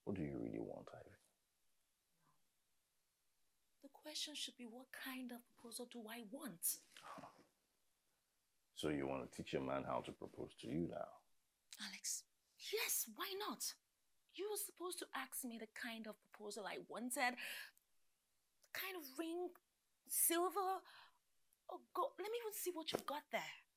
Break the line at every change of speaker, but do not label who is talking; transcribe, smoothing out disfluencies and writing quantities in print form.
What do you really want, Ivy?
The question should be, what kind of proposal do I want?
So you want to teach your man how to propose to you now?
Alex, yes, why not? You were supposed to ask me the kind of proposal I wanted, the kind of ring, silver, oh, gold. Let me even see what you've got there.